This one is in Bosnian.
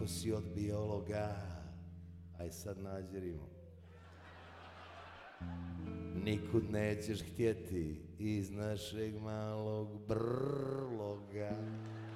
ako si od biologa, aj sad nađi rimu. Nikud nećeš htjeti iz našeg malog brloga.